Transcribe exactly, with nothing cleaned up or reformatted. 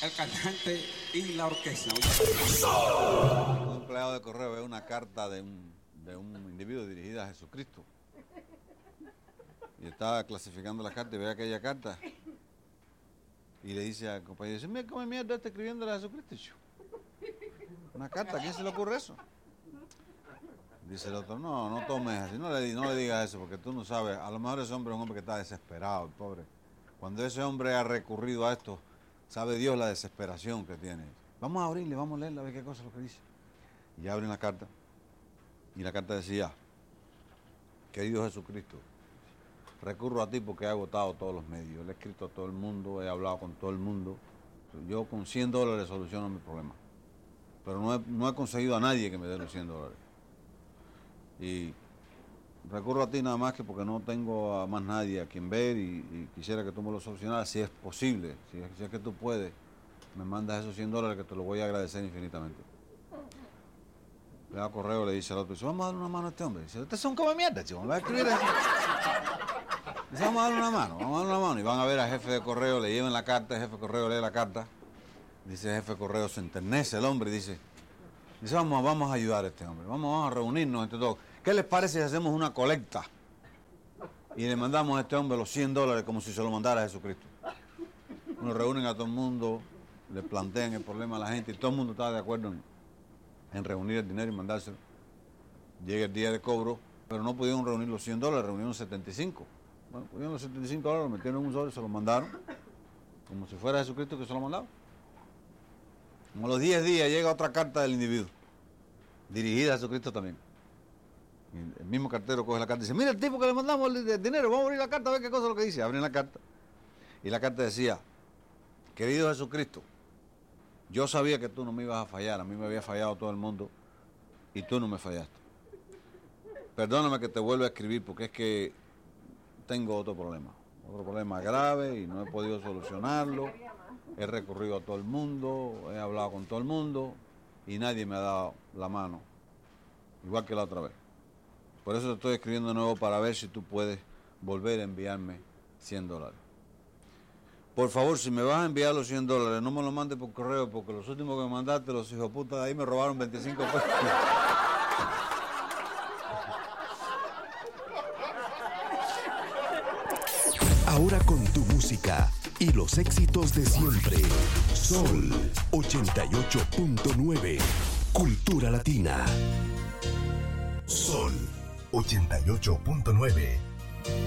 el cantante y la orquesta. Un empleado de correo ve una carta de un, de un individuo dirigida a Jesucristo. Y estaba clasificando la carta y ve aquella carta. Y le dice al compañero, dice, mira, ¿cómo mierda está escribiéndole a Jesucristo? Una carta, ¿a quién se le ocurre eso? Dice el otro, no, no tomes así, no le, no le digas eso, porque tú no sabes, a lo mejor ese hombre es un hombre que está desesperado, el pobre. Cuando ese hombre ha recurrido a esto, sabe Dios la desesperación que tiene. Vamos a abrirle, vamos a leerla, a ver qué cosa es lo que dice. Y abren la carta, y la carta decía, querido Jesucristo, recurro a ti porque he agotado todos los medios, le he escrito a todo el mundo, he hablado con todo el mundo, yo con cien dólares soluciono mi problema, pero no he, no he conseguido a nadie que me dé los cien dólares. Y recurro a ti nada más que porque no tengo a más nadie a quien ver y, y quisiera que tú me lo solucionaras, si es posible, si es, si es que tú puedes, me mandas esos cien dólares que te los voy a agradecer infinitamente. Le da correo, le dice al otro, dice, vamos a darle una mano a este hombre. Dice, usted es un come mierda, chico, me va a escribir eso. Dice, vamos a darle una mano, vamos a darle una mano. Y van a ver al jefe de correo, le llevan la carta, el jefe de correo lee la carta. Dice el jefe de correo, se enternece el hombre y dice, dice, vamos, vamos a ayudar a este hombre, vamos, vamos a reunirnos entre todos. ¿Qué les parece si hacemos una colecta? Y le mandamos a este hombre los cien dólares como si se lo mandara a Jesucristo. Nos reúnen a todo el mundo, le plantean el problema a la gente y todo el mundo está de acuerdo en, en reunir el dinero y mandárselo. Llega el día de cobro, pero no pudieron reunir los cien dólares, reunieron setenta y cinco. Bueno, pudieron los setenta y cinco dólares, lo metieron en un sobre y se lo mandaron, como si fuera Jesucristo que se lo mandaba. Como a los diez días llega otra carta del individuo, dirigida a Jesucristo también. Y el mismo cartero coge la carta y dice, mira el tipo que le mandamos el, el dinero, vamos a abrir la carta a ver qué cosa es lo que dice. Abren la carta y la carta decía, querido Jesucristo, yo sabía que tú no me ibas a fallar, a mí me había fallado todo el mundo y tú no me fallaste. Perdóname que te vuelva a escribir porque es que tengo otro problema, otro problema grave y no he podido solucionarlo. He recurrido a todo el mundo, he hablado con todo el mundo y nadie me ha dado la mano, igual que la otra vez. Por eso te estoy escribiendo de nuevo para ver si tú puedes volver a enviarme cien dólares. Por favor, si me vas a enviar los cien dólares, no me los mandes por correo, porque los últimos que me mandaste, los hijos putas de ahí me robaron veinticinco pesos. Ahora con tu música y los éxitos de siempre. Sol ochenta y ocho punto nueve. Cultura Latina. Sol ochenta y ocho punto nueve.